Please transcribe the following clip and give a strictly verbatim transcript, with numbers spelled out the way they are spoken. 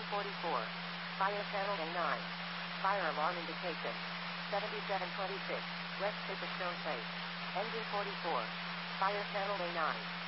forty-four. Fire channel A nine. Fire alarm indication. seventy-seven twenty-six. West Paper Stone Place. Engine forty-four. Fire channel A nine.